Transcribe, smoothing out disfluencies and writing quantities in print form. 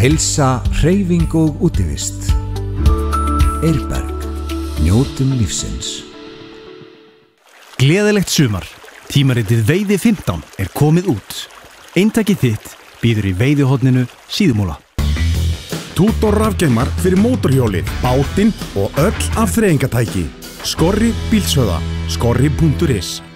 Heilsa, hreyfing og útivist. Eirberg. Njótum lífsins. Gleðilegt sumar. Tímaritið Veiði 15 komið út. Eintakið þitt býður í veiðihorninu Síðumúla. Tútor rafgeymar fyrir mótorhjólið, bátinn og öll afþreyingatæki. Skorri bílsöða. Skorri.is